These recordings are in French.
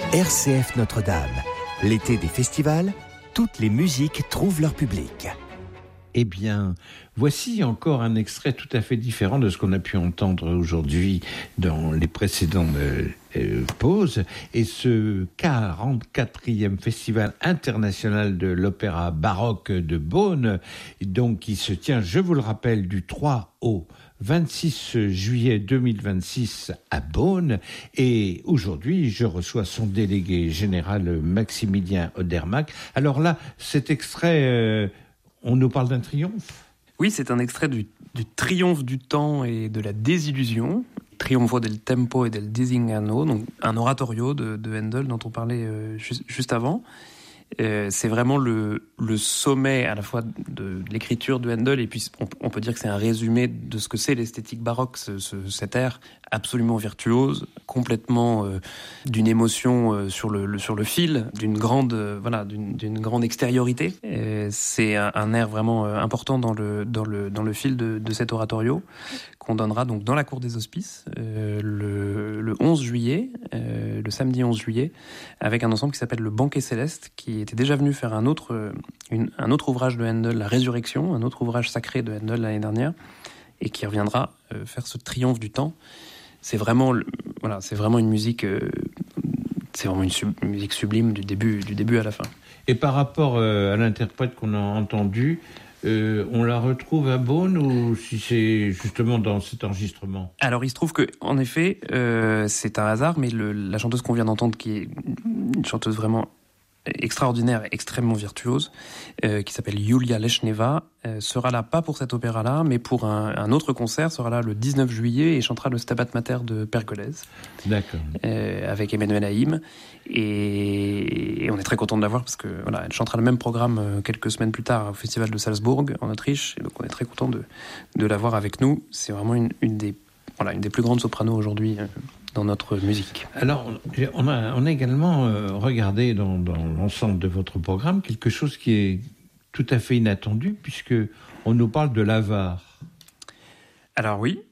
RCF Notre-Dame. L'été des festivals, toutes les musiques trouvent leur public. Eh bien, voici encore un extrait tout à fait différent de ce qu'on a pu entendre aujourd'hui dans les précédentes pauses. Et ce 44e Festival international de l'opéra baroque de Beaune, donc qui se tient, je vous le rappelle, du 3 au 26 juillet 2026 à Beaune. Et aujourd'hui, je reçois son délégué général Maximilien Odermack. Alors là, cet extrait... on nous parle d'un triomphe ? Oui, c'est un extrait du triomphe du temps et de la désillusion. Trionfo del tempo e del disinganno, donc un oratorio de Handel dont on parlait juste avant. C'est vraiment le sommet à la fois de l'écriture de Handel, et puis on peut dire que c'est un résumé de ce que c'est l'esthétique baroque, cet air absolument virtuose, complètement d'une émotion sur le fil, d'une grande extériorité. C'est un air vraiment important dans le fil de cet oratorio qu'on donnera donc dans la cour des Hospices le 11 juillet, le samedi 11 juillet, avec un ensemble qui s'appelle le Banquet Céleste, qui était déjà venu faire un autre ouvrage de Handel, La Résurrection, un autre ouvrage sacré de Handel l'année dernière, et qui reviendra faire ce triomphe du temps. C'est vraiment une musique, musique sublime du début à la fin. Et par rapport à l'interprète qu'on a entendu, on la retrouve à Beaune, ou si c'est justement dans cet enregistrement ? Alors il se trouve que, en effet, c'est un hasard, mais la chanteuse qu'on vient d'entendre, qui est une chanteuse vraiment extraordinaire et extrêmement virtuose, qui s'appelle Julia Lešneva, sera là pas pour cet opéra-là, mais pour un autre concert, sera là le 19 juillet et chantera le Stabat Mater de Pergolèse. D'accord. Avec Emmanuel Haïm. Et on est très content de la voir parce que elle chantera le même programme quelques semaines plus tard au Festival de Salzbourg en Autriche. Et donc on est très content de la voir avec nous. C'est vraiment une des plus grandes sopranos aujourd'hui dans notre musique. Alors, on a également regardé dans l'ensemble de votre programme quelque chose qui est tout à fait inattendu, puisque on nous parle de l'Avare. Alors oui,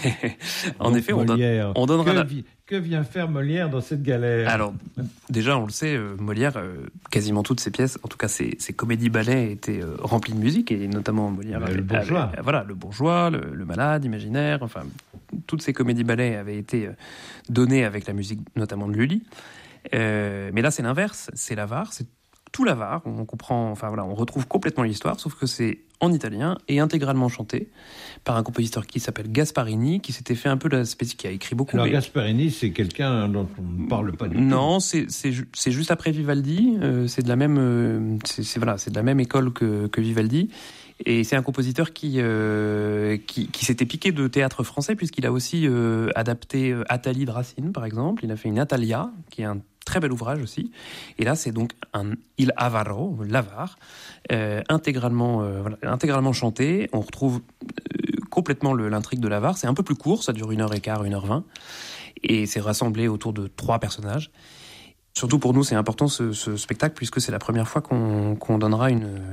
en donc, effet, Molière. On donnera... Que vient faire Molière dans cette galère ? Alors, déjà, on le sait, Molière, quasiment toutes ses pièces, en tout cas ses comédies-ballets, étaient remplies de musique, et notamment Molière... Le Bourgeois. Le Bourgeois, le Malade, Imaginaire, enfin... Toutes ces comédies-ballets avaient été données avec la musique, notamment de Lully. Mais là, c'est l'inverse. C'est l'Avare, c'est tout l'Avare. On comprend, on retrouve complètement l'histoire, sauf que c'est en italien et intégralement chanté par un compositeur qui s'appelle Gasparini, qui s'était fait un peu qui a écrit beaucoup. Alors Gasparini, c'est quelqu'un dont on ne parle pas du tout. Non, c'est juste après Vivaldi. C'est de la même, c'est de la même école que Vivaldi. Et c'est un compositeur qui s'était piqué de théâtre français, puisqu'il a aussi adapté Athalie de Racine, par exemple. Il a fait une Atalia, qui est un très bel ouvrage aussi. Et là, c'est donc un Il Avaro, l'Avare, intégralement chanté. On retrouve complètement l'intrigue de l'Avare. C'est un peu plus court, ça dure 1h15, 1h20. Et c'est rassemblé autour de 3 personnages. Surtout pour nous, c'est important ce spectacle, puisque c'est la première fois qu'on donnera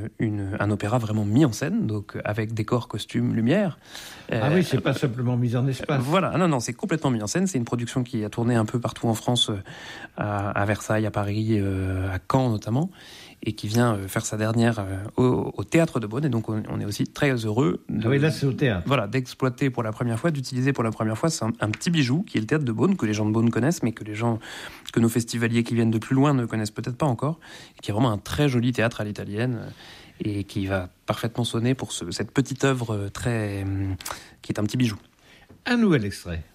un opéra vraiment mis en scène, donc avec décor, costumes, lumière. Ah oui, c'est pas simplement mis en espace. Voilà, non, c'est complètement mis en scène. C'est une production qui a tourné un peu partout en France, à Versailles, à Paris, à Caen notamment, et qui vient faire sa dernière au Théâtre de Beaune. Et donc on est aussi très heureux là c'est au théâtre. Voilà, d'exploiter pour la première fois, d'utiliser pour la première fois un petit bijou qui est le Théâtre de Beaune, que les gens de Beaune connaissent, mais que nos festivaliers qui viennent de plus loin ne connaissent peut-être pas encore, et qui est vraiment un très joli théâtre à l'italienne, et qui va parfaitement sonner pour cette petite œuvre qui est un petit bijou. Un nouvel extrait.